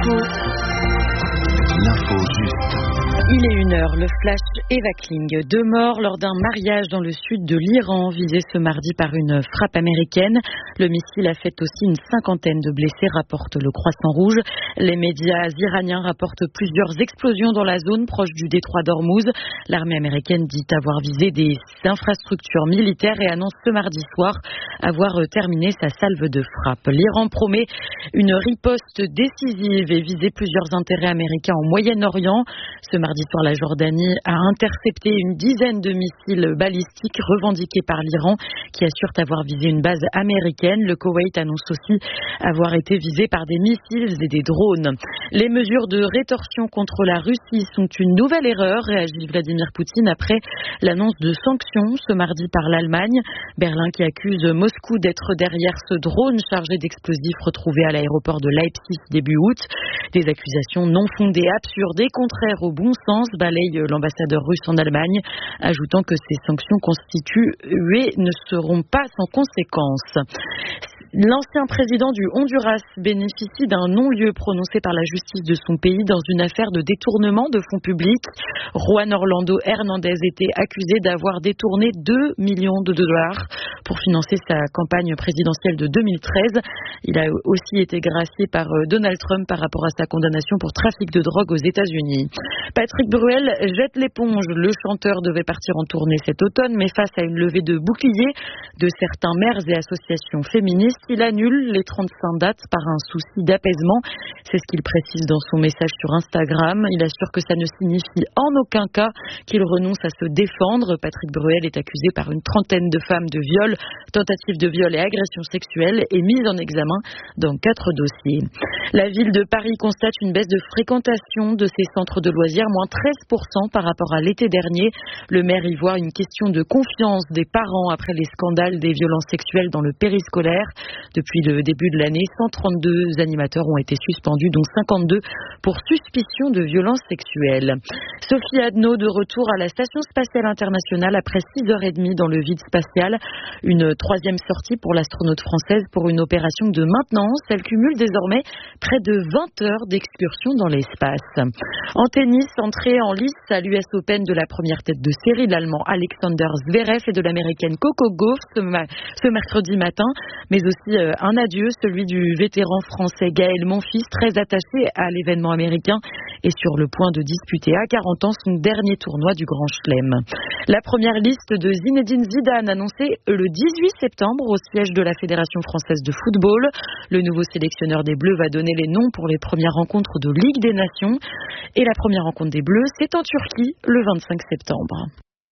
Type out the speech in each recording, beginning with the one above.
L'info juste. Il est 1h, le flash Eva Kling. 2 morts lors d'un mariage dans le sud de l'Iran, visé ce mardi par une frappe américaine. Le missile a fait aussi une 50aine de blessés, rapporte le Croissant Rouge. Les médias iraniens rapportent plusieurs explosions dans la zone proche du détroit d'Ormuz. L'armée américaine dit avoir visé des infrastructures militaires et annonce ce mardi soir avoir terminé sa salve de frappe. L'Iran promet une riposte décisive et viser plusieurs intérêts américains au Moyen-Orient. Ce mardi soir, la Jordanie a intercepté une dizaine de missiles balistiques revendiqués par l'Iran qui assurent avoir visé une base américaine. Le Koweït annonce aussi avoir été visé par des missiles et des drones. Les mesures de rétorsion contre la Russie sont une nouvelle erreur, réagit Vladimir Poutine après l'annonce de sanctions ce mardi par l'Allemagne. Berlin qui accuse Moscou d'être derrière ce drone chargé d'explosifs retrouvé à l'aéroport de Leipzig début août. Des accusations non fondées, absurdes et contraires au bon sens, balaye l'ambassadeur russe en Allemagne, ajoutant que ces sanctions constituées ne seront pas sans conséquences. L'ancien président du Honduras bénéficie d'un non-lieu prononcé par la justice de son pays dans une affaire de détournement de fonds publics. Juan Orlando Hernández était accusé d'avoir détourné 2 millions de dollars pour financer sa campagne présidentielle de 2013. Il a aussi été gracié par Donald Trump par rapport à sa condamnation pour trafic de drogue aux États-Unis. Patrick Bruel jette l'éponge. Le chanteur devait partir en tournée cet automne, mais face à une levée de boucliers de certains maires et associations féministes, il annule les 35 dates par un souci d'apaisement. C'est ce qu'il précise dans son message sur Instagram. Il assure que ça ne signifie en aucun cas qu'il renonce à se défendre. Patrick Bruel est accusé par une trentaine de femmes de viol, tentative de viol et agression sexuelle et mise en examen dans 4 dossiers. La ville de Paris constate une baisse de fréquentation de ses centres de loisirs, moins 13% par rapport à l'été dernier. Le maire y voit une question de confiance des parents après les scandales des violences sexuelles dans le périscolaire. Depuis le début de l'année, 132 animateurs ont été suspendus, dont 52 pour suspicion de violences sexuelles. Sophie Adno de retour à la Station spatiale internationale après 6h30 dans le vide spatial. Une 3e sortie pour l'astronaute française pour une opération de maintenance. Elle cumule désormais près de 20 heures d'excursion dans l'espace. En tennis, entrée en lice à l'US Open de la première tête de série de l'Allemand Alexander Zverev et de l'Américaine Coco Gauff ce mercredi matin, mais aussi un adieu, celui du vétéran français Gaël Monfils, très attaché à l'événement américain et sur le point de disputer à 40 ans son dernier tournoi du Grand Chelem. La première liste de Zinedine Zidane annoncée le 18 septembre au siège de la Fédération française de football. Le nouveau sélectionneur des Bleus va donner les noms pour les premières rencontres de Ligue des Nations. Et la première rencontre des Bleus, c'est en Turquie le 25 septembre.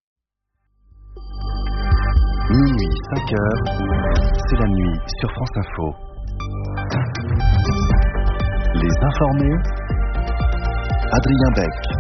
Minuit, 5h, c'est la nuit sur France Info. Les informés, Adrien Beck.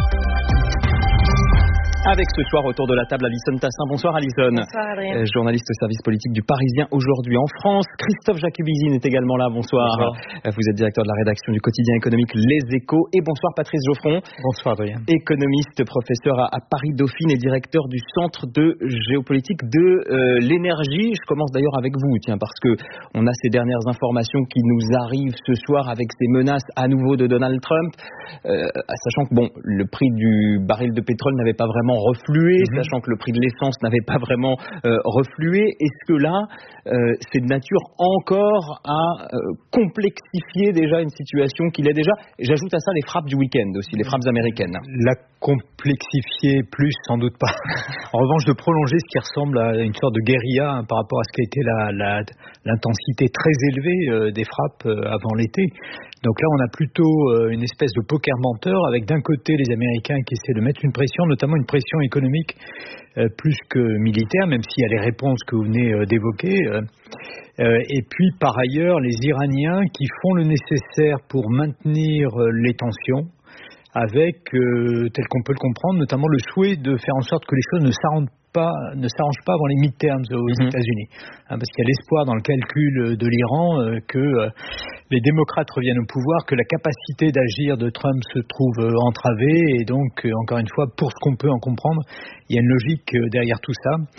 Avec ce soir autour de la table Alison Tassin. Bonsoir Alison. Bonsoir Adrien. Journaliste au service politique du Parisien aujourd'hui en France. Christophe Jacubizine est également là. Bonsoir. Vous êtes directeur de la rédaction du quotidien économique Les Échos. Et bonsoir Patrice Geoffron. Bonsoir Adrien. Économiste, professeur à Paris Dauphine et directeur du Centre de géopolitique de l'énergie. Je commence d'ailleurs avec vous, parce que on a ces dernières informations qui nous arrivent ce soir avec ces menaces à nouveau de Donald Trump, sachant que le prix du baril de pétrole n'avait pas vraiment reflué, sachant que le prix de l'essence n'avait pas vraiment reflué. Est-ce que là, c'est de nature encore à complexifier déjà une situation qu'il est déjà, et j'ajoute à ça les frappes du week-end aussi, les frappes américaines. La complexifier plus, sans doute pas. En revanche, de prolonger ce qui ressemble à une sorte de guérilla par rapport à ce qu'a été l'intensité très élevée des frappes avant l'été. Donc là, on a plutôt une espèce de poker menteur avec d'un côté les Américains qui essaient de mettre une pression, notamment une pression économique plus que militaire, même s'il y a les réponses que vous venez d'évoquer. Et puis par ailleurs, les Iraniens qui font le nécessaire pour maintenir les tensions avec, tel qu'on peut le comprendre, notamment le souhait de faire en sorte que les choses ne s'arrangent pas avant les midterms aux États-Unis. Parce qu'il y a l'espoir dans le calcul de l'Iran que les démocrates reviennent au pouvoir, que la capacité d'agir de Trump se trouve entravée. Et donc, encore une fois, pour ce qu'on peut en comprendre, il y a une logique derrière tout ça.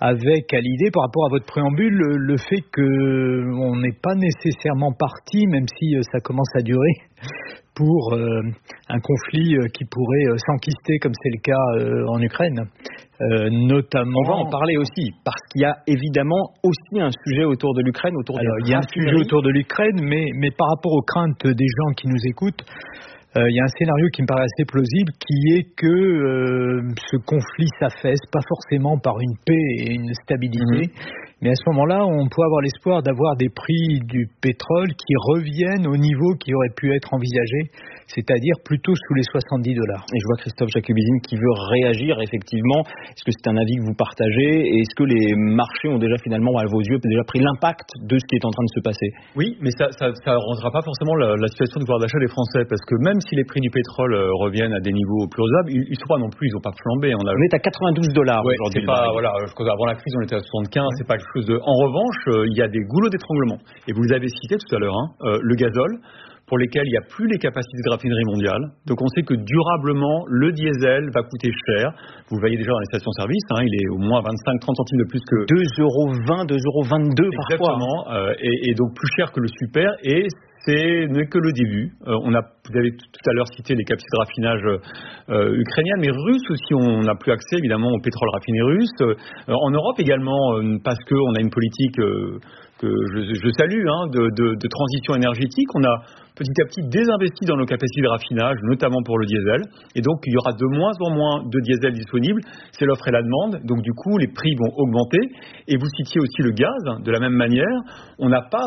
avec à l'idée, par rapport à votre préambule, le fait qu'on n'est pas nécessairement parti, même si ça commence à durer, pour un conflit qui pourrait s'enquister comme c'est le cas en Ukraine. Notamment... On va en parler aussi, parce qu'il y a évidemment aussi un sujet autour de l'Ukraine, il y a un sujet autour de l'Ukraine, mais par rapport aux craintes des gens qui nous écoutent, il y a un scénario qui me paraît assez plausible, qui est que ce conflit s'affaisse, pas forcément par une paix et une stabilité, mais à ce moment-là, on peut avoir l'espoir d'avoir des prix du pétrole qui reviennent au niveau qui aurait pu être envisagé, c'est-à-dire plutôt sous les $70. Et je vois Christophe Jacobizine qui veut réagir, effectivement. Est-ce que c'est un avis que vous partagez? Et est-ce que les marchés ont déjà finalement, à vos yeux, déjà pris l'impact de ce qui est en train de se passer? Oui, mais ça ne rendra pas forcément la situation de pouvoir d'achat des Français, parce que même si les prix du pétrole reviennent à des niveaux plus raisonnables, ils sont pas non plus, ils n'ont pas flambé. On est à $92 aujourd'hui. Avant la crise, on était à 75, c'est pas quelque chose de... En revanche, il y a des goulots d'étranglement. Et vous les avez cités tout à l'heure, le gazole, pour lesquels il n'y a plus les capacités de raffinerie mondiale. Donc on sait que durablement, le diesel va coûter cher. Vous le voyez déjà dans les stations-service, il est au moins 25-30 centimes de plus que... 2,20 €, 2,22 € parfois. Exactement, et donc plus cher que le super, et c'est n'est que le début. Vous avez tout à l'heure cité les capacités de raffinage ukrainiennes, mais russes aussi, on n'a plus accès évidemment au pétrole raffiné russe. En Europe également, parce qu'on a une politique que je salue, de transition énergétique. On a petit à petit désinvesti dans nos capacités de raffinage, notamment pour le diesel. Et donc, il y aura de moins en moins de diesel disponible. C'est l'offre et la demande. Donc, du coup, les prix vont augmenter. Et vous citiez aussi le gaz. De la même manière, on n'a pas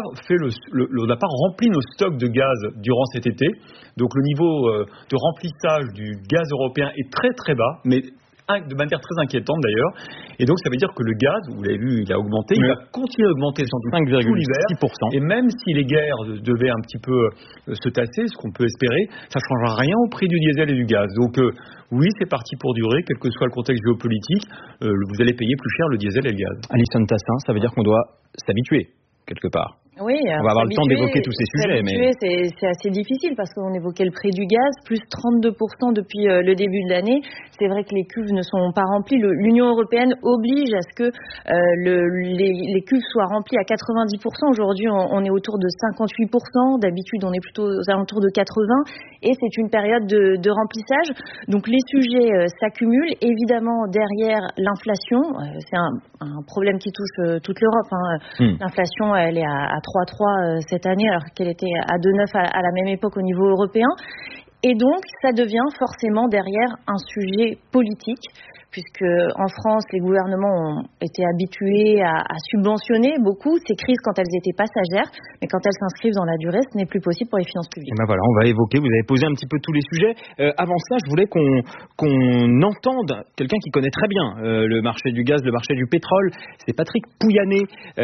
rempli nos stocks de gaz durant cet été. Donc, le niveau de remplissage du gaz européen est très, très bas. Mais de manière très inquiétante d'ailleurs, et donc ça veut dire que le gaz, vous l'avez vu, il a augmenté, il va continuer à augmenter sans doute tout l'hiver, et même si les guerres devaient un petit peu se tasser, ce qu'on peut espérer, ça ne changera rien au prix du diesel et du gaz. Donc oui, c'est parti pour durer, quel que soit le contexte géopolitique, vous allez payer plus cher le diesel et le gaz. Alison Tassin, ça veut dire qu'on doit s'habituer quelque part. Oui, on va avoir le temps d'évoquer tous ces sujets. Mais c'est assez difficile parce qu'on évoquait le prix du gaz, plus 32% depuis le début de l'année. C'est vrai que les cuves ne sont pas remplies. L'Union européenne oblige à ce que les cuves soient remplies à 90%. Aujourd'hui, on est autour de 58%. D'habitude, on est plutôt aux alentours de 80%. Et c'est une période de remplissage. Donc, les sujets s'accumulent. Évidemment, derrière l'inflation, c'est un problème qui touche toute l'Europe. L'inflation, elle est à 3,3 cette année, alors qu'elle était à 2,9 à la même époque au niveau européen. Et donc, ça devient forcément derrière un sujet politique, puisque en France, les gouvernements ont été habitués à subventionner beaucoup ces crises quand elles étaient passagères, mais quand elles s'inscrivent dans la durée, ce n'est plus possible pour les finances publiques. Et ben voilà, on va évoquer, vous avez posé un petit peu tous les sujets. Avant cela, je voulais qu'on entende quelqu'un qui connaît très bien le marché du gaz, le marché du pétrole. C'est Patrick Pouyanné.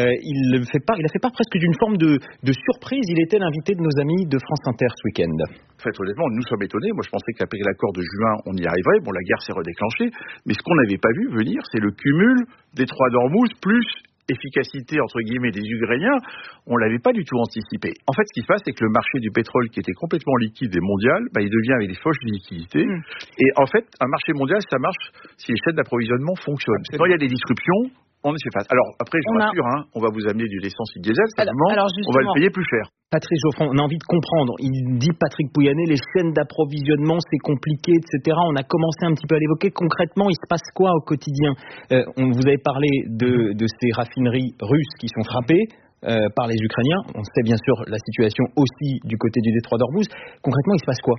Il a fait part presque d'une forme de surprise. Il était l'invité de nos amis de France Inter ce week-end. En fait, honnêtement, nous sommes étonnés. Moi, je pensais qu'après l'accord de juin, on y arriverait. Bon, la guerre s'est redéclenchée. Mais ce qu'on n'avait pas vu venir, c'est le cumul des trois d'Ormuz plus efficacité, entre guillemets, des Ukrainiens. On ne l'avait pas du tout anticipé. En fait, ce qui se passe, c'est que le marché du pétrole, qui était complètement liquide et mondial, il devient avec des poches de liquidité. Et en fait, un marché mondial, ça marche si les chaînes d'approvisionnement fonctionnent. Quand il y a des disruptions, on y fait face. Alors, après, je vous rassure, on va vous amener de l'essence et du diesel, simplement, on va le payer plus cher. Patrick Geoffrand, on a envie de comprendre. Il dit, Patrick Pouyanné, les chaînes d'approvisionnement, c'est compliqué, etc. On a commencé un petit peu à l'évoquer. Concrètement, il se passe quoi au quotidien? Vous avez parlé de ces raffineries russes qui sont frappées par les Ukrainiens. On sait bien sûr la situation aussi du côté du détroit d'Ormuz. Concrètement, il se passe quoi?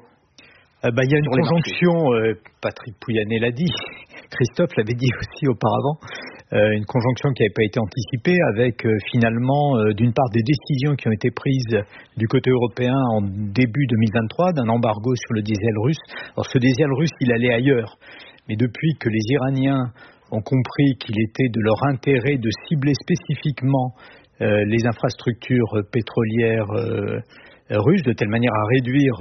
Il y a une conjonction, Patrick Pouyanné l'a dit, Christophe l'avait dit aussi auparavant, une conjonction qui n'avait pas été anticipée avec finalement d'une part des décisions qui ont été prises du côté européen en début 2023 d'un embargo sur le diesel russe. Alors ce diesel russe, il allait ailleurs, mais depuis que les Iraniens ont compris qu'il était de leur intérêt de cibler spécifiquement les infrastructures pétrolières russes, de telle manière à réduire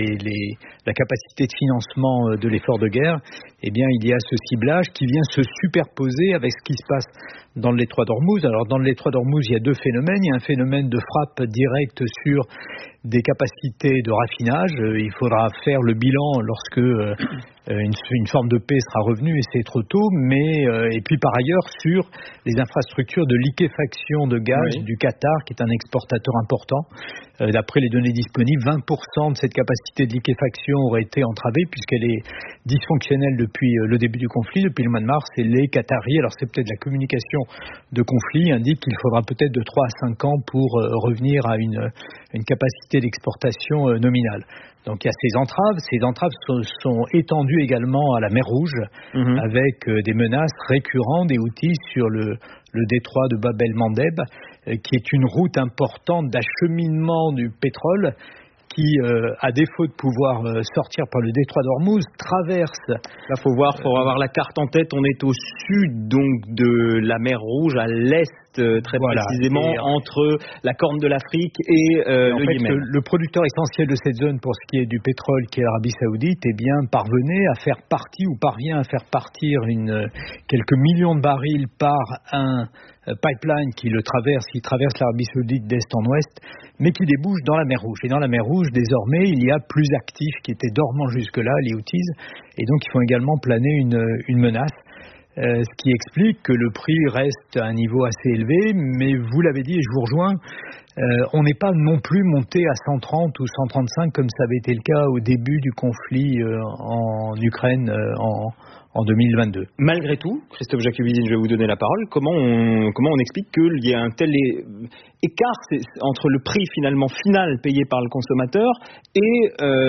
la capacité de financement de l'effort de guerre, eh bien il y a ce ciblage qui vient se superposer avec ce qui se passe dans le détroit d'Ormuz. Alors dans le détroit d'Ormuz, il y a deux phénomènes. Il y a un phénomène de frappe directe sur des capacités de raffinage. Il faudra faire le bilan lorsque une forme de paix sera revenue, et c'est trop tôt. Et puis par ailleurs sur les infrastructures de liquéfaction de gaz du Qatar, qui est un exportateur important. D'après les données disponibles, 20% de cette capacité de liquéfaction aurait été entravée puisqu'elle est dysfonctionnelle depuis le début du conflit, depuis le mois de mars. Et les Qataris, alors c'est peut-être la communication de conflit, indique qu'il faudra peut-être de 3 à 5 ans pour revenir à une capacité d'exportation nominale. Donc il y a ces entraves. Ces entraves sont étendues également à la mer Rouge, avec des menaces récurrentes des Houthis sur le détroit de Bab el-Mandeb, qui est une route importante d'acheminement du pétrole, qui, à défaut de pouvoir sortir par le détroit d'Ormuz, traverse. Là, faut avoir la carte en tête. On est au sud donc de la mer Rouge, à l'est très précisément, entre la Corne de l'Afrique et le Yémen. Le producteur essentiel de cette zone pour ce qui est du pétrole, qui est l'Arabie Saoudite, parvient à faire partir quelques millions de barils par un pipeline qui traverse l'Arabie Saoudite d'est en ouest, mais qui débouche dans la mer Rouge. Et dans la mer Rouge, désormais, il y a plus actifs qui étaient dormants jusque-là, les Houthis, et donc ils font également planer une menace. Ce qui explique que le prix reste à un niveau assez élevé, mais vous l'avez dit et je vous rejoins, on n'est pas non plus monté à 130 ou 135 comme ça avait été le cas au début du conflit en Ukraine en 2022. Malgré tout, Christophe Jacquevidine, je vais vous donner la parole. Comment on explique qu'il y a un tel écart entre le prix finalement final payé par le consommateur et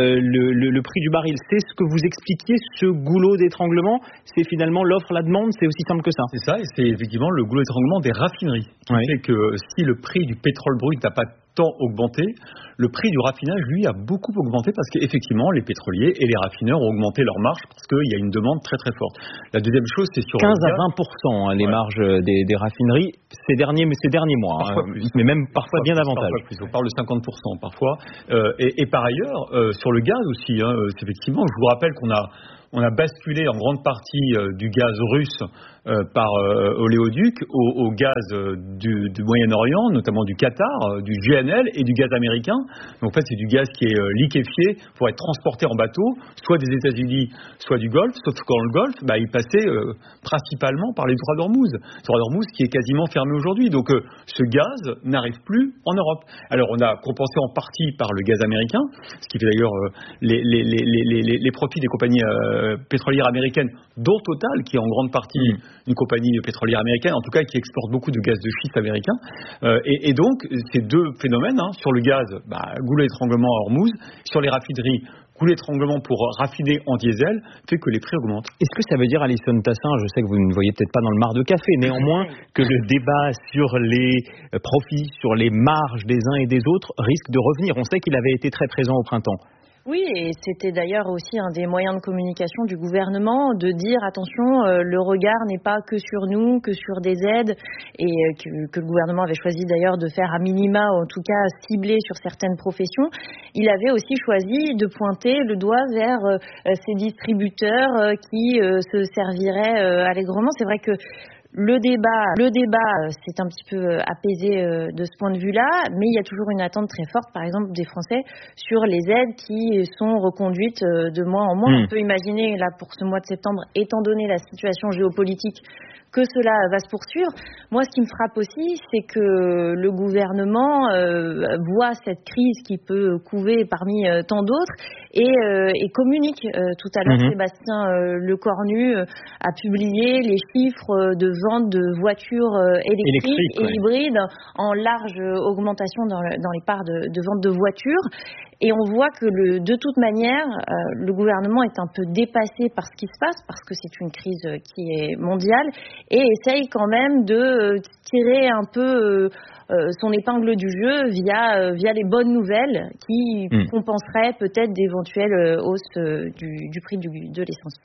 le prix du baril? C'est ce que vous expliquiez, ce goulot d'étranglement? C'est finalement l'offre, la demande, c'est aussi simple que ça? C'est ça, et c'est effectivement le goulot d'étranglement des raffineries. Qui fait que si le prix du pétrole brut n'a pas tant augmenté, le prix du raffinage, lui, a beaucoup augmenté parce qu'effectivement, les pétroliers et les raffineurs ont augmenté leurs marges parce qu'il y a une demande très très forte. La deuxième chose, c'est sur 15 à 20% les marges des raffineries ces derniers mois, mais même parfois bien davantage. On parle de 50% parfois. Et par ailleurs, sur le gaz aussi, effectivement, je vous rappelle qu'on a basculé en grande partie du gaz russe par oléoduc au gaz du Moyen-Orient, notamment du Qatar, du GNL et du gaz américain. Donc en fait, c'est du gaz qui est liquéfié pour être transporté en bateau, soit des États-Unis, soit du Golfe. Sauf que dans le Golfe, il passait principalement par les détroits d'Ormuz. Le détroit d'Ormuz qui est quasiment fermé aujourd'hui. Donc ce gaz n'arrive plus en Europe. Alors on a compensé en partie par le gaz américain, ce qui fait d'ailleurs les profits des compagnies pétrolières américaines, dont Total, qui est en grande partie une compagnie pétrolière américaine, en tout cas qui exporte beaucoup de gaz de schiste américain. Et donc, ces deux phénomènes, sur le gaz, goulot d'étranglement à Ormuz, sur les raffineries, goulot d'étranglement pour raffiner en diesel, fait que les prix augmentent. Est-ce que ça veut dire, Alison Tassin, je sais que vous ne voyez peut-être pas dans le mar de café, néanmoins, que le débat sur les profits, sur les marges des uns et des autres risque de revenir? On sait qu'il avait été très présent au printemps. Oui, et c'était d'ailleurs aussi un des moyens de communication du gouvernement de dire attention, le regard n'est pas que sur nous, que sur des aides, et que le gouvernement avait choisi d'ailleurs de faire à minima, en tout cas ciblé sur certaines professions. Il avait aussi choisi de pointer le doigt vers ces distributeurs qui se serviraient allègrement. C'est vrai que le débat s'est un petit peu apaisé de ce point de vue-là, mais il y a toujours une attente très forte, par exemple, des Français sur les aides qui sont reconduites de mois en mois. On peut imaginer, là, pour ce mois de septembre, étant donné la situation géopolitique, que cela va se poursuivre. Moi, ce qui me frappe aussi, c'est que le gouvernement voit cette crise qui peut couver parmi tant d'autres et communique. Tout à l'heure, Sébastien Lecornu a publié les chiffres de vente de voitures électriques et hybrides en large augmentation dans les parts de vente de voitures. Et on voit que de toute manière, le gouvernement est un peu dépassé par ce qui se passe, parce que c'est une crise qui est mondiale, et essaye quand même de tirer un peu son épingle du jeu via les bonnes nouvelles qui compenseraient peut-être d'éventuelles hausses du prix de l'essence.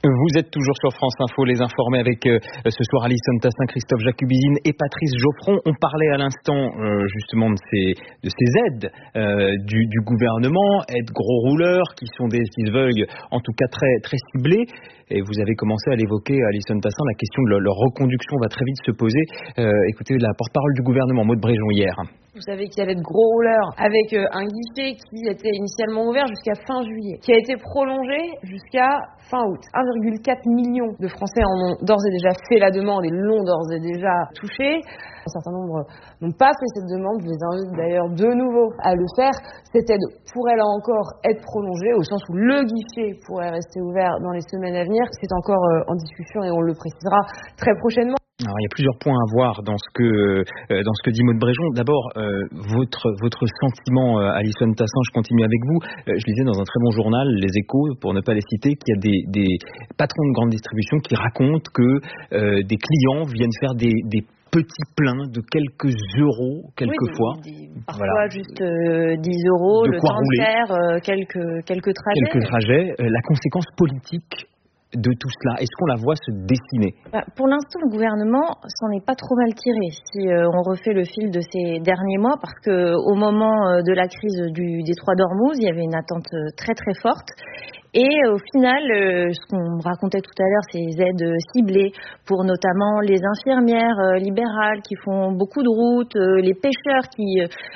Vous êtes toujours sur France Info, les informés avec ce soir Alison Tassin, Christophe Jacubizine et Patrice Geoffron. On parlait à l'instant justement de ces aides du gouvernement, aides gros rouleurs qui se veulent en tout cas très, très ciblées. Et vous avez commencé à l'évoquer, Alison Tassin, la question de leur reconduction va très vite se poser. Écoutez la porte-parole du gouvernement, Maud Bréjon, hier. Vous savez qu'il y avait de gros rouleurs avec un guichet qui était initialement ouvert jusqu'à fin juillet, qui a été prolongé jusqu'à fin août. 1,4 million de Français en ont d'ores et déjà fait la demande et l'ont d'ores et déjà touché. Un certain nombre n'ont pas fait cette demande. Je les invite d'ailleurs de nouveau à le faire. Cette aide pourrait là encore être prolongée au sens où le guichet pourrait rester ouvert dans les semaines à venir. C'est encore en discussion et on le précisera très prochainement. Alors, il y a plusieurs points à voir dans ce que dit Maud Bréjon. D'abord, votre sentiment, Alison Tassin, je continue avec vous. Je lisais dans un très bon journal, Les Échos, pour ne pas les citer, qu'il y a des patrons de grande distribution qui racontent que des clients viennent faire des petits pleins de quelques euros, quelquefois. Oui, parfois juste 10 euros, le temps de faire quelques trajets. Quelques trajets. La conséquence politique de tout cela, est-ce qu'on la voit se dessiner ? Pour l'instant, le gouvernement s'en est pas trop mal tiré, si on refait le fil de ces derniers mois, parce que au moment de la crise du détroit d'Ormuz, il y avait une attente très très forte. Et au final, ce qu'on me racontait tout à l'heure, ces aides ciblées pour notamment les infirmières libérales qui font beaucoup de routes, les pêcheurs qui,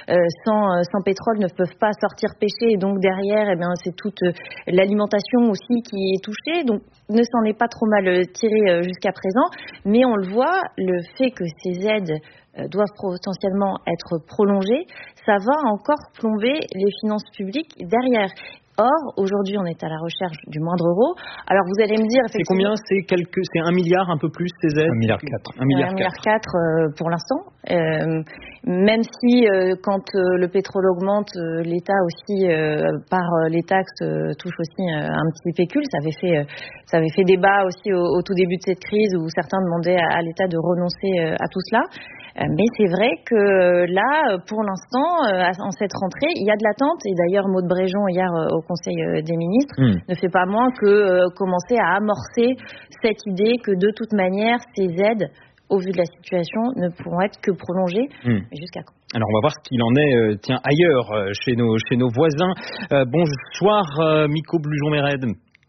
sans pétrole, ne peuvent pas sortir pêcher. Et donc derrière, c'est toute l'alimentation aussi qui est touchée. Donc ne s'en est pas trop mal tiré jusqu'à présent. Mais on le voit, le fait que ces aides doivent potentiellement être prolongées, ça va encore plomber les finances publiques derrière. Or, aujourd'hui, on est à la recherche du moindre euro. Alors, vous allez me dire... C'est combien ? C'est 1 milliard, un peu plus, ces aides ? 1,4 milliard. 1,4 milliard pour l'instant. Même si, quand le pétrole augmente, l'État aussi, par les taxes, touche aussi un petit pécule. Ça avait fait débat aussi au tout début de cette crise où certains demandaient à l'État de renoncer à tout cela. Mais c'est vrai que là, pour l'instant, en cette rentrée, il y a de l'attente. Et d'ailleurs, Maud Bréjon, hier, au Conseil des ministres, ne fait pas moins que commencer à amorcer cette idée que de toute manière, ces aides, au vu de la situation, ne pourront être que prolongées. Mais jusqu'à quand ? Alors, on va voir ce qu'il en est ailleurs, chez nos voisins. Bonsoir, Miko Blujon-Méred.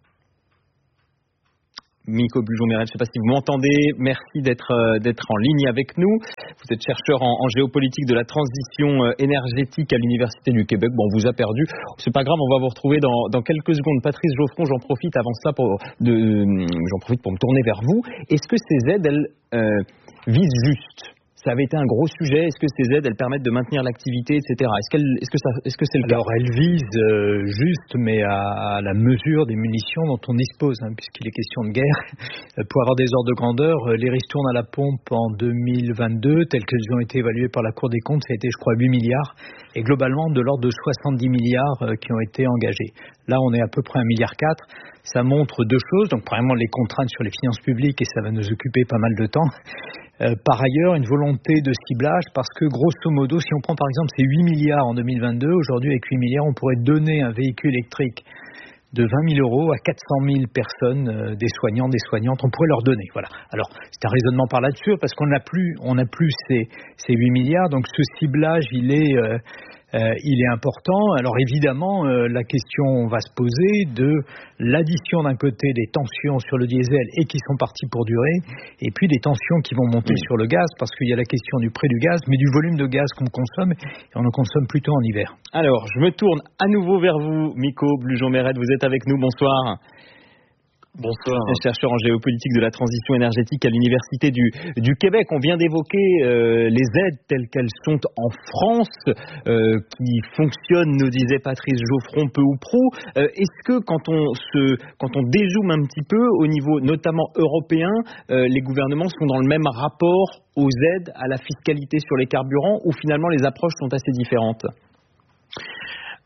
Miko Blujon-Méred, je ne sais pas si vous m'entendez. Merci d'être en ligne avec nous. Vous êtes chercheur en géopolitique de la transition énergétique à l'Université du Québec. Bon, on vous a perdu. C'est pas grave, on va vous retrouver dans quelques secondes. Patrice Geoffron, j'en profite avant cela pour me tourner vers vous. Est-ce que ces aides, elles visent juste ? Ça avait été un gros sujet. Est-ce que ces aides, elles permettent de maintenir l'activité, etc. Est-ce que c'est le cas ? Alors, elles visent juste, mais à la mesure des munitions dont on dispose, puisqu'il est question de guerre. Pour avoir des ordres de grandeur, les ristournes à la pompe en 2022, telles qu'elles ont été évaluées par la Cour des comptes, ça a été, je crois, 8 milliards. Et globalement, de l'ordre de 70 milliards qui ont été engagés. Là, on est à peu près 1,4 milliard. Ça montre deux choses. Donc, premièrement, les contraintes sur les finances publiques, et ça va nous occuper pas mal de temps. Par ailleurs, une volonté de ciblage, parce que grosso modo, si on prend par exemple ces 8 milliards en 2022, aujourd'hui avec 8 milliards, on pourrait donner un véhicule électrique de 20 000 euros à 400 000 personnes, des soignants, des soignantes, on pourrait leur donner. Voilà. Alors, c'est un raisonnement par là-dessus, parce qu'on n'a plus ces 8 milliards, donc ce ciblage, il est important. Alors évidemment, la question va se poser de l'addition d'un côté des tensions sur le diesel et qui sont parties pour durer, et puis des tensions qui vont monter sur le gaz, parce qu'il y a la question du prix du gaz, mais du volume de gaz qu'on consomme, et on en consomme plutôt en hiver. Alors, je me tourne à nouveau vers vous, Miko Blujon-Méred, vous êtes avec nous, bonsoir. Bonsoir. Chercheur en géopolitique de la transition énergétique à l'Université du Québec. On vient d'évoquer les aides telles qu'elles sont en France, qui fonctionnent, nous disait Patrice Geoffron, peu ou prou. Est-ce que quand on dézoome un petit peu au niveau notamment européen, les gouvernements sont dans le même rapport aux aides, à la fiscalité sur les carburants, ou finalement les approches sont assez différentes ?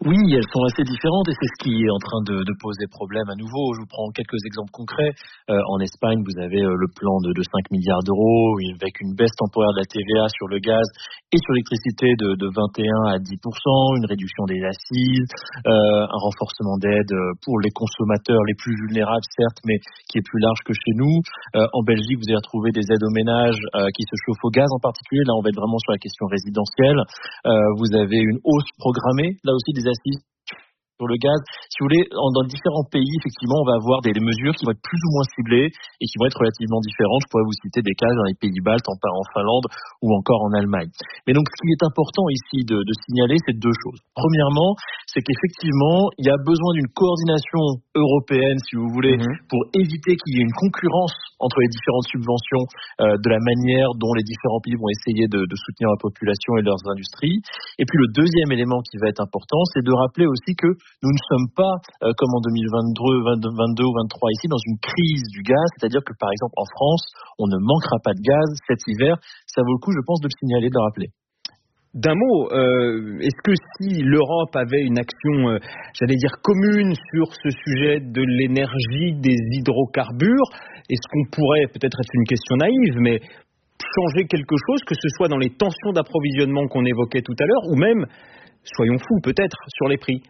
Oui, elles sont assez différentes et c'est ce qui est en train de poser problème à nouveau. Je vous prends quelques exemples concrets. En Espagne, vous avez le plan de 5 milliards d'euros avec une baisse temporaire de la TVA sur le gaz et sur l'électricité de 21 à 10%, une réduction des assises, un renforcement d'aide pour les consommateurs les plus vulnérables, certes, mais qui est plus large que chez nous. En Belgique, vous allez retrouver des aides aux ménages qui se chauffent au gaz en particulier. Là, on va être vraiment sur la question résidentielle. Vous avez une hausse programmée, là aussi des assises sur le gaz. Si vous voulez, dans différents pays, effectivement, on va avoir des mesures qui vont être plus ou moins ciblées et qui vont être relativement différentes. Je pourrais vous citer des cas dans les pays baltes, en Finlande ou encore en Allemagne. Mais donc, ce qui est important ici de signaler, c'est deux choses. Premièrement, c'est qu'effectivement, il y a besoin d'une coordination européenne, si vous voulez, pour éviter qu'il y ait une concurrence entre les différentes subventions, de la manière dont les différents pays vont essayer de soutenir la population et leurs industries. Et puis, le deuxième élément qui va être important, c'est de rappeler aussi que nous ne sommes pas, comme en 2022 ou 2023 ici, dans une crise du gaz. C'est-à-dire que, par exemple, en France, on ne manquera pas de gaz cet hiver. Ça vaut le coup, je pense, de le signaler, de le rappeler. D'un mot, est-ce que si l'Europe avait une action, j'allais dire commune sur ce sujet de l'énergie, des hydrocarbures, est-ce qu'on pourrait, peut-être être une question naïve, mais changer quelque chose, que ce soit dans les tensions d'approvisionnement qu'on évoquait tout à l'heure, ou même, soyons fous peut-être, sur les prix?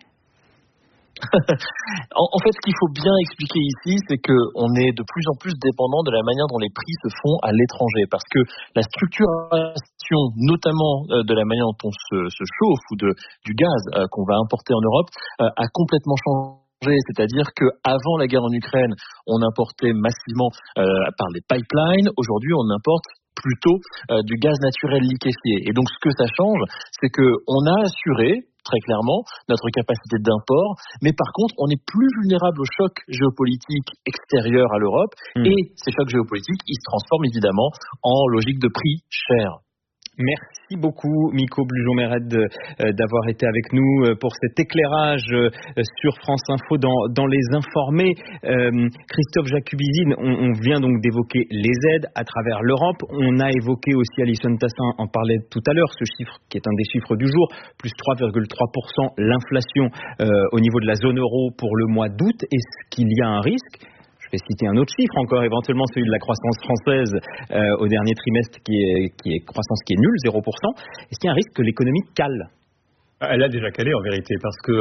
En fait, ce qu'il faut bien expliquer ici, c'est qu'on est de plus en plus dépendant de la manière dont les prix se font à l'étranger. Parce que la structuration, notamment de la manière dont on se chauffe ou du gaz qu'on va importer en Europe, a complètement changé. C'est-à-dire qu'avant la guerre en Ukraine, on importait massivement par les pipelines. Aujourd'hui, on importe plutôt du gaz naturel liquéfié. Et donc, ce que ça change, c'est qu'on a assuré très clairement notre capacité d'import, mais par contre, on est plus vulnérable aux chocs géopolitiques extérieurs à l'Europe, et ces chocs géopolitiques, ils se transforment évidemment en logique de prix cher. Merci beaucoup, Miko Blujon-Mérette, d'avoir été avec nous pour cet éclairage sur France Info dans Les Informés. Christophe Jacubizine, on vient donc d'évoquer les aides à travers l'Europe. On a évoqué aussi, Alison Tassin en parlait tout à l'heure, ce chiffre qui est un des chiffres du jour, plus 3,3% l'inflation au niveau de la zone euro pour le mois d'août. Est-ce qu'il y a un risque ? Je vais citer un autre chiffre encore, éventuellement celui de la croissance française au dernier trimestre qui est croissance qui est nulle, 0%. Est-ce qu'il y a un risque que l'économie cale ? Elle a déjà calé en vérité, parce que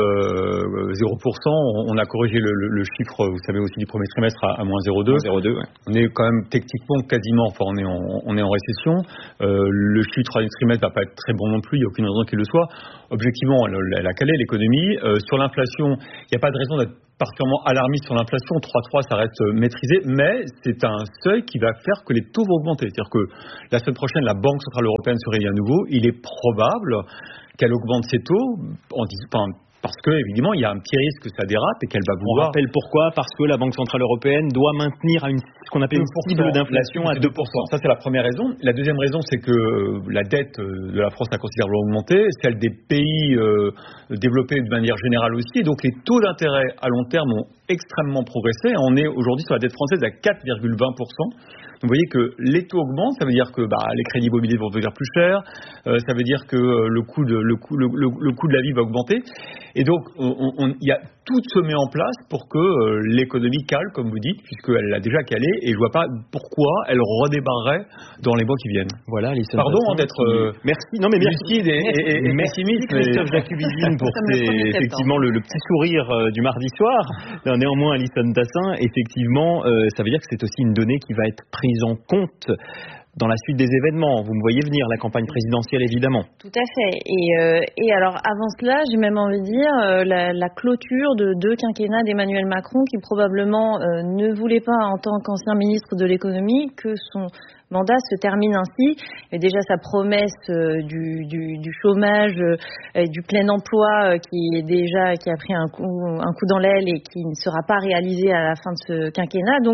0%, on a corrigé le chiffre, vous savez, aussi du premier trimestre à moins 0,2. Ouais. On est quand même techniquement quasiment, enfin on est en récession. Le chiffre du troisième trimestre va pas être très bon non plus, il n'y a aucune raison qu'il le soit. Objectivement, elle a calé l'économie. Sur l'inflation, il n'y a pas de raison d'être particulièrement alarmiste sur l'inflation. 3,3, ça reste maîtrisé, mais c'est un seuil qui va faire que les taux vont augmenter. C'est-à-dire que la semaine prochaine, la Banque Centrale Européenne se réunit à nouveau. Il est probable qu'elle augmente ses taux parce que, évidemment, il y a un petit risque que ça dérape et qu'elle va vouloir... On rappelle pourquoi ? Parce que la Banque Centrale Européenne doit maintenir ce qu'on appelle une cible d'inflation à 2%. Ça, c'est la première raison. La deuxième raison, c'est que la dette de la France a considérablement augmenté, celle des pays développés de manière générale aussi, et donc les taux d'intérêt à long terme ont extrêmement progressé. On est aujourd'hui sur la dette française à 4,20%. Vous voyez que les taux augmentent, ça veut dire que les crédits immobiliers vont devenir plus chers, ça veut dire que le coût de la vie va augmenter. Et donc, tout se met en place pour que l'économie cale, comme vous dites, puisqu'elle l'a déjà calé, et je vois pas pourquoi elle redémarrerait dans les mois qui viennent. Voilà, Alison. Pardon d'être merci. Non, mais lucide et pessimiste. Christophe Jacubizine pour effectivement le petit sourire du mardi soir. Néanmoins, Alison Tassin, effectivement, ça veut dire que c'est aussi une donnée qui va être prise en compte dans la suite des événements. Vous me voyez venir, la campagne présidentielle, évidemment. Tout à fait. Et alors, avant cela, j'ai même envie de dire la clôture de 2 quinquennats d'Emmanuel Macron, qui probablement ne voulait pas, en tant qu'ancien ministre de l'économie, que son mandat se termine ainsi. Et déjà, sa promesse du chômage, du plein emploi, qui a pris un coup dans l'aile et qui ne sera pas réalisée à la fin de ce quinquennat. Donc,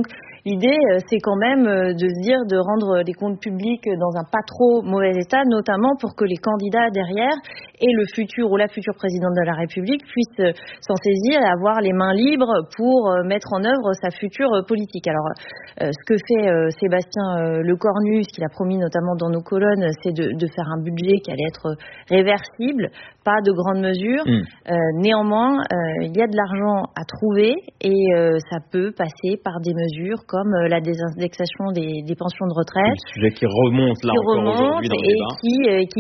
l'idée, c'est quand même de se dire de rendre les comptes publics dans un pas trop mauvais état, notamment pour que les candidats derrière et le futur ou la future présidente de la République puissent s'en saisir et avoir les mains libres pour mettre en œuvre sa future politique. Alors, ce que fait Sébastien Lecornu, ce qu'il a promis notamment dans nos colonnes, c'est de faire un budget qui allait être réversible, pas de grandes mesures. Néanmoins, il y a de l'argent à trouver et ça peut passer par des mesures comme la désindexation des pensions de retraite. Un sujet qui remonte là encore aujourd'hui dans le débat. Et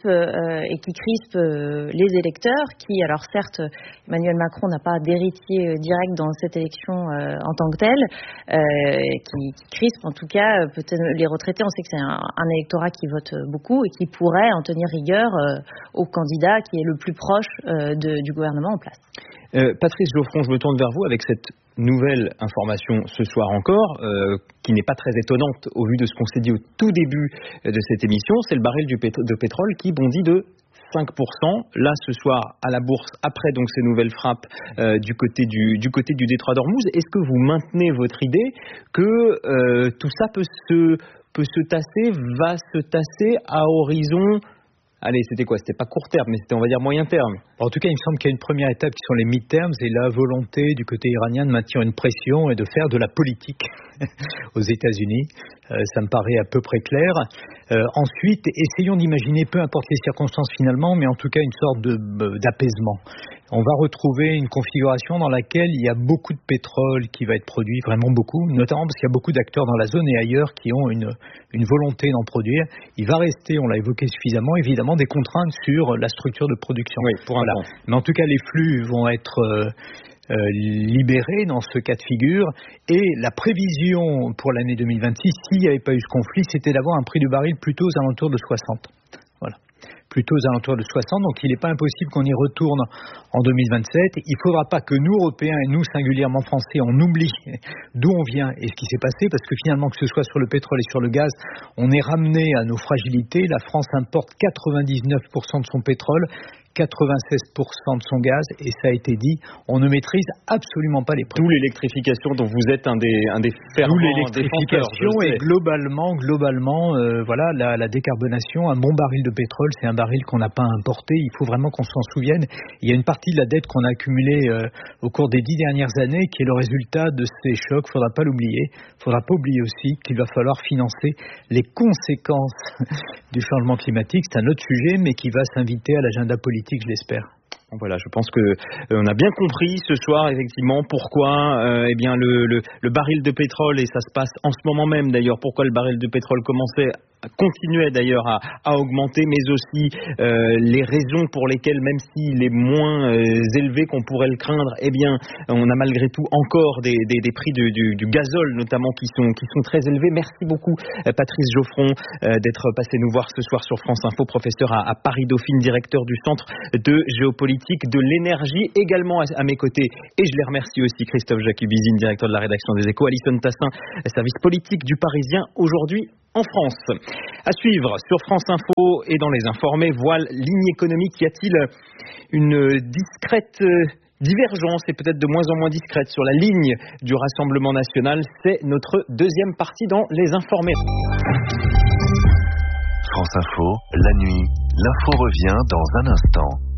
qui crispe les électeurs qui, alors certes, Emmanuel Macron n'a pas d'héritier direct dans cette élection en tant que telle, qui crispe en tout cas peut-être les retraités. On sait que c'est un électorat qui vote beaucoup et qui pourrait en tenir rigueur au candidat qui est le plus proche du gouvernement en place. Patrice Geoffron, je me tourne vers vous avec cette nouvelle information ce soir encore, qui n'est pas très étonnante au vu de ce qu'on s'est dit au tout début de cette émission. C'est le baril de pétrole qui bondit de 5%. Là, ce soir, à la bourse, après donc ces nouvelles frappes du côté du détroit d'Ormuz. Est-ce que vous maintenez votre idée que tout ça peut se tasser, va se tasser à horizon... Allez, c'était quoi? C'était pas court terme, mais c'était, on va dire, moyen terme. En tout cas, il me semble qu'il y a une première étape qui sont les mid-terms et la volonté du côté iranien de maintenir une pression et de faire de la politique aux États-Unis. Ça me paraît à peu près clair. Ensuite, essayons d'imaginer, peu importe les circonstances finalement, mais en tout cas une sorte d'apaisement. On va retrouver une configuration dans laquelle il y a beaucoup de pétrole qui va être produit, vraiment beaucoup, notamment parce qu'il y a beaucoup d'acteurs dans la zone et ailleurs qui ont une volonté d'en produire. Il va rester, on l'a évoqué suffisamment, évidemment, des contraintes sur la structure de production. Oui, pour un temps. Mais en tout cas, les flux vont être libérés dans ce cas de figure. Et la prévision pour l'année 2026, s'il n'y avait pas eu ce conflit, c'était d'avoir un prix du baril plutôt aux alentours de 60. Voilà. Plutôt aux alentours de 60, donc il n'est pas impossible qu'on y retourne en 2027. Il ne faudra pas que nous, Européens, et nous singulièrement Français, on oublie d'où on vient et ce qui s'est passé, parce que finalement, que ce soit sur le pétrole et sur le gaz, on est ramené à nos fragilités. La France importe 99% de son pétrole, 96% de son gaz, et ça a été dit, on ne maîtrise absolument pas les prix. D'où l'électrification dont vous êtes un des fervents D'où l'électrification défenseurs, et globalement, voilà, la décarbonation, un bon baril de pétrole, c'est un baril qu'on n'a pas importé. Il faut vraiment qu'on s'en souvienne. Il y a une partie de la dette qu'on a accumulée au cours des 10 dernières années qui est le résultat de ces chocs. Il ne faudra pas l'oublier. Il ne faudra pas oublier aussi qu'il va falloir financer les conséquences du changement climatique. C'est un autre sujet, mais qui va s'inviter à l'agenda politique, je l'espère. Voilà, je pense que on a bien compris ce soir effectivement pourquoi eh bien le baril de pétrole, et ça se passe en ce moment même d'ailleurs, pourquoi le baril de pétrole continuait d'ailleurs à augmenter, mais aussi les raisons pour lesquelles, même s'il est moins élevé qu'on pourrait le craindre, eh bien on a malgré tout encore des prix du gazole notamment qui sont très élevés. Merci beaucoup Patrice Geoffron d'être passé nous voir ce soir sur France Info, professeur à Paris Dauphine, directeur du Centre de géopolitique de l'énergie, également à mes côtés, et je les remercie aussi, Christophe Jacubizine, directeur de la rédaction des Échos, Alison Tassin, service politique du Parisien aujourd'hui en France. À suivre sur France Info et dans Les Informés, voile ligne économique, y a-t-il une discrète divergence, et peut-être de moins en moins discrète, sur la ligne du Rassemblement national? C'est notre deuxième partie dans Les Informés. France Info, la nuit, l'info revient dans un instant.